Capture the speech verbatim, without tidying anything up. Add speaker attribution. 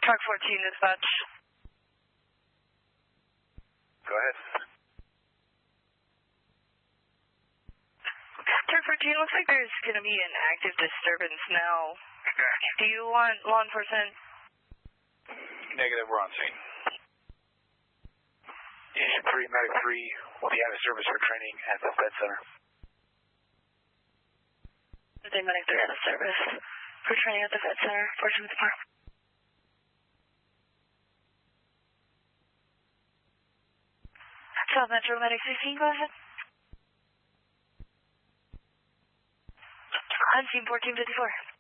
Speaker 1: Truck fourteen dispatch.
Speaker 2: Go ahead.
Speaker 1: Truck fourteen, looks like there's going to be an active disturbance now. Do you want law enforcement?
Speaker 2: Negative, we're on scene. Engine three, Medic three, will be out of service for training at the Vet Center.
Speaker 1: The Medic three out of service for training at the Vet Center, Portsmouth Park. South Metro Medic fifteen, go ahead. I'm team fourteen fifty-four.